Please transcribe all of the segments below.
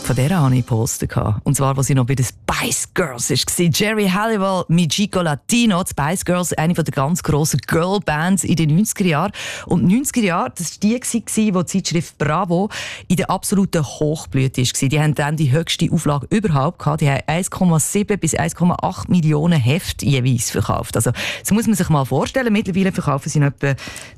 Von der hatte ich Poster gehabt. Und zwar, als sie noch bei den Spice Girls war. Jerry Halliwell mit Chico Latino. Die Spice Girls, eine der ganz grossen Girlbands in den 90er Jahren. Und die 90er Jahre, das war die, wo die Zeitschrift Bravo in der absoluten Hochblüte war. Die haben dann die höchste Auflage überhaupt gehabt. Die haben 1,7 bis 1,8 Millionen Hefte jeweils verkauft. Also, das muss man sich mal vorstellen. Mittlerweile verkaufen sie etwa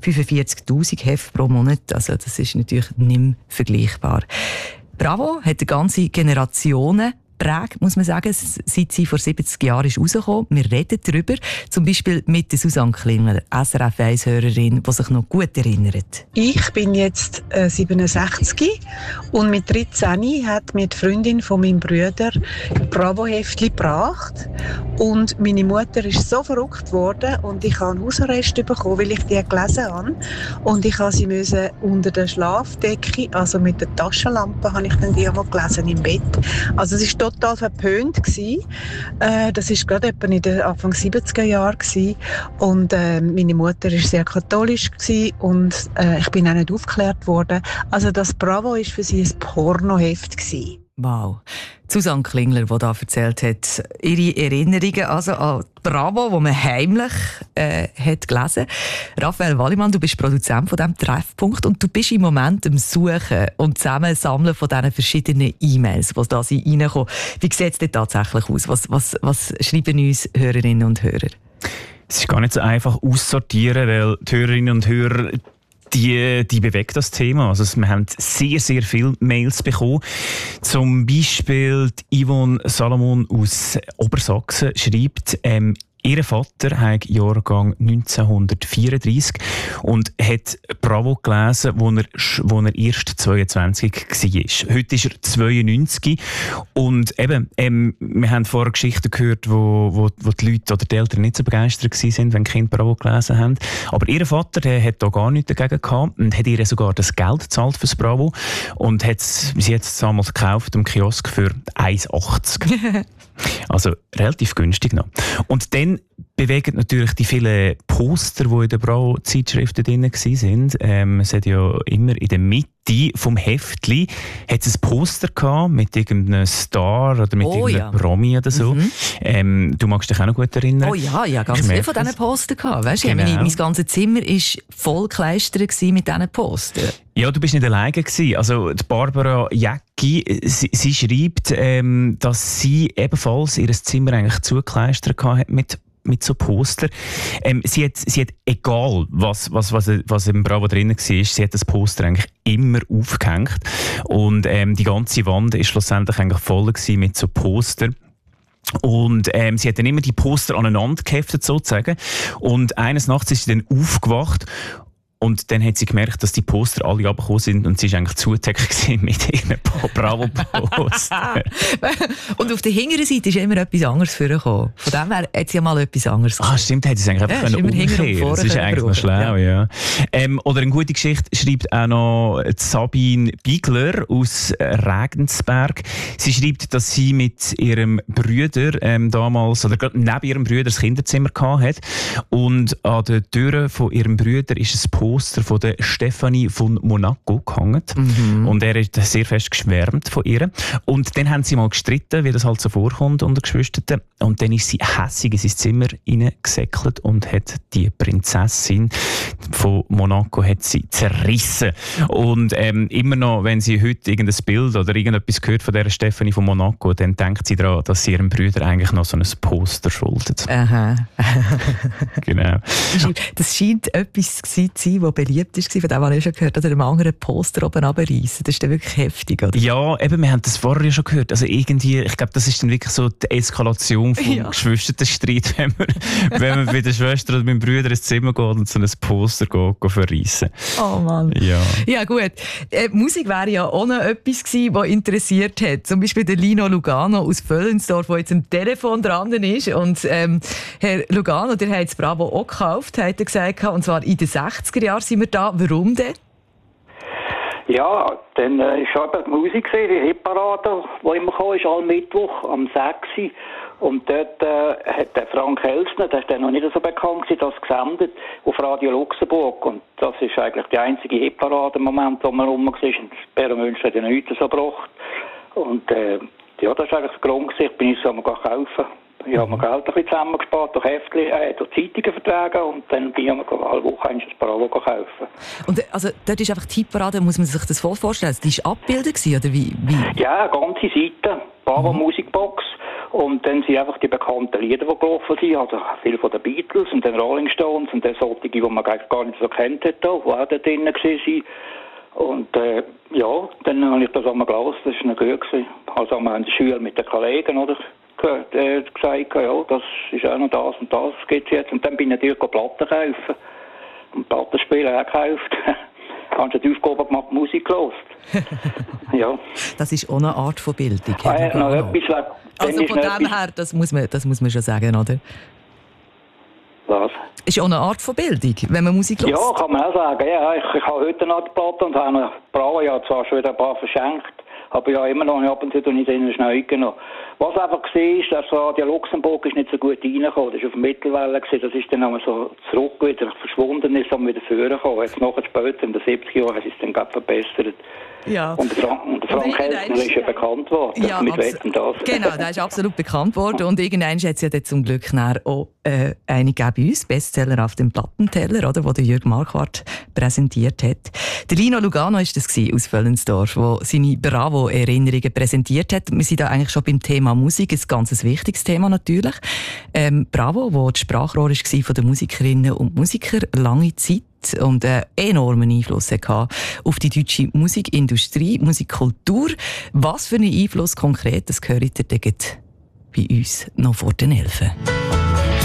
45'000 Hefte pro Monat. Also, das ist natürlich nicht mehr vergleichbar. Bravo hat eine ganze Generationen geprägt, muss man sagen, seit sie vor 70 Jahren ist rausgekommen. Wir reden darüber, zum Beispiel mit der Susanne Klingler, SRF 1-Hörerin, die sich noch gut erinnert. Ich bin jetzt 67 und mit 13 hat mir die Freundin von meinem Bruder Bravo-Heftchen gebracht. Und meine Mutter ist so verrückt worden und ich habe einen Hausarrest bekommen, weil ich die gelesen habe. Und ich musste sie unter der Schlafdecke, also mit der Taschenlampe, habe ich dann die einmal gelesen im Bett. Also es war total verpönt gewesen. Das war gerade etwa in den Anfang 70er Jahren gewesen. Und meine Mutter war sehr katholisch gewesen und ich bin auch nicht aufgeklärt worden. Also das Bravo war für sie ein Pornoheft gewesen. Wow. Susanne Klingler, die da erzählt hat, ihre Erinnerungen also an Bravo, die man heimlich hat gelesen. Raphael Wallimann, du bist Produzent von diesem Treffpunkt und du bist im Moment am Suchen und Zusammensammeln von diesen verschiedenen E-Mails, die da reinkommen. Wie sieht es denn tatsächlich aus? Was schreiben uns Hörerinnen und Hörer? Es ist gar nicht so einfach aussortieren, weil die Hörerinnen und Hörer die bewegt das Thema. Also wir haben sehr, sehr viele Mails bekommen. Zum Beispiel die Yvonne Salomon aus Obersachsen schreibt, ihr Vater hat Jahrgang 1934 und hat Bravo gelesen, wo er erst 22 war. Heute ist er 92 und eben, wir haben vorher Geschichten gehört, wo die Leute oder die Eltern nicht so begeistert waren, wenn die Kinder Bravo gelesen haben. Aber ihr Vater, der hat da gar nichts dagegen gehabt und hat ihr sogar das Geld gezahlt fürs Bravo und sie hat es damals gekauft im Kiosk für 1,80. Also relativ günstig noch. Und dann bewegen natürlich die vielen Poster, die in den Bravo-Zeitschriften drin waren. Es hat ja immer in der Mitte vom Heftli hat es ein Poster gehabt mit irgendeinem Star oder mit irgendeinem Promi oder so. Du magst dich auch noch gut erinnern. Oh ja, ja, ganz viele von diesen Postern gehabt. Weißt, genau. Mein ganzes Zimmer war voll gekleistert mit diesen Postern. Ja, du bist nicht alleine gewesen. Also die Barbara Jäcki, sie schreibt, dass sie ebenfalls ihr Zimmer eigentlich zugekleistert hat mit so Poster. Sie hat egal was im Bravo drin war, sie hat das Poster eigentlich immer aufgehängt und die ganze Wand ist schlussendlich eigentlich voll gewesen mit so Poster. Und sie hat dann immer die Poster aneinander geheftet sozusagen und eines Nachts ist sie dann aufgewacht. Und dann hat sie gemerkt, dass die Poster alle abgekommen sind und sie war eigentlich zugedeckt mit ihren Bravo-Poster. Und auf der hinteren Seite ist immer etwas anderes vorgekommen. Von dem her hat sie ja mal etwas anderes gemacht. Stimmt, hätte sie es eigentlich einfach umkehren. Das ist eigentlich noch schlau, ja. Oder eine gute Geschichte schreibt auch noch Sabine Bigler aus Regensberg. Sie schreibt, dass sie mit ihrem Bruder damals, oder gerade neben ihrem Bruder, das Kinderzimmer hatte. Und an der Tür von ihrem Bruder ist ein Poster von der Stefanie von Monaco gehangen. Und er hat sehr fest geschwärmt von ihr. Und dann haben sie mal gestritten, wie das halt so vorkommt unter Geschwistern. Und dann ist sie hässig in sein Zimmer hineingesäckelt und hat die Prinzessin von Monaco hat sie zerrissen. Und immer noch, wenn sie heute irgendein Bild oder irgendetwas hört von der Stefanie von Monaco, dann denkt sie daran, dass sie ihrem Bruder eigentlich noch so ein Poster schuldet. Aha. Genau. Das scheint etwas zu sein, das beliebt war, von dem habe ich schon gehört, oder einem anderen Poster oben runterreissen. Das ist dann wirklich heftig, oder? Ja, eben, wir haben das vorher ja schon gehört. Also irgendwie, ich glaube, das ist dann wirklich so die Eskalation vom Geschwisterstreit, wenn man bei der Schwester oder beim Bruder ins Zimmer geht und so ein Poster verreissen. Oh Mann. Ja gut. Musik wäre ja auch noch etwas gewesen, was interessiert hat. Zum Beispiel der Lino Lugano aus Völlensdorf, der jetzt am Telefon dran ist. Und Herr Lugano, der hat das Bravo auch gekauft, hat er gesagt, und zwar in den 60er Jahren sind wir da. Warum denn? Ja, dann ist eben die Musik, die Hitparade, die immer kam, ist all Mittwoch am 6. Und dort hat der Frank Elsner, der ist dann noch nicht so bekannt gewesen, das gesendet auf Radio Luxemburg. Und das ist eigentlich die einzige Hitparade im Moment, wo man rum war. Und Bärenmünster hat ja nichts so gebracht. Und ja, das war eigentlich der Grund. Ich bin uns kaufen. Ich habe mir Geld ein bisschen zusammengespart, durch Zeitungen vertragen und dann bin ich mir alle Woche ein Bravo kaufen. Und also, dort ist einfach die Hitparade, muss man sich das voll vorstellen? Die war abgebildet oder wie? Ja, eine ganze Seite, Bravo Musikbox. Und dann sind einfach die bekannten Lieder, die gelaufen sind, also viele von den Beatles und den Rolling Stones und dann solche, die man gar nicht so kennt hat, die auch da drin waren. Und ja, dann habe ich das einmal gelesen, das war noch gut gewesen. Also haben wir in der Schule mit den Kollegen, oder? Gesagt, ja, das ist auch noch das und das gibt es jetzt. Und dann bin ich natürlich Platten kaufen und Plattenspieler auch gekauft. Hast du die Aufgabe gemacht, Musik gehört. Ja. Das ist auch eine Art von Bildung. Noch etwas, also von dem her, das muss man schon sagen, oder? Was? Ist auch eine Art von Bildung, wenn man Musik hört. Ja, kann man auch sagen. Ja, ich habe heute noch die Platte und habe noch Bravo, ja zwar schon wieder ein paar verschenkt. Aber ja, immer noch ab und zu in den Schnee genommen. Was einfach war, ist, dass Radio Luxemburg ist nicht so gut reingekommen. Das war auf der Mittelwelle, das ist dann einmal so zurück wieder verschwunden, ist dann wieder vorgekommen. Jetzt nachher später, in den 70er Jahren, hat es dann gerade verbessert. Ja. Und der Frank Elsner ist ja bekannt worden. Ja, mit Wetten, das. Genau, der ist absolut bekannt worden. Und irgendwann hat es ja dann zum Glück auch eine gegeben bei uns, Bestseller auf dem Plattenteller, oder, wo der Jürg Marquardt präsentiert hat. Der Lino Lugano war das aus Völlensdorf, der seine Bravo-Erinnerungen präsentiert hat. Wir sind da eigentlich schon beim Thema Musik, ein ganz wichtiges Thema natürlich. Bravo, wo das Sprachrohr war von den Musikerinnen und Musiker lange Zeit und einen enormen Einfluss hatte auf die deutsche Musikindustrie, Musikkultur. Was für einen Einfluss konkret, das gehört ihr bei uns noch vor den 11.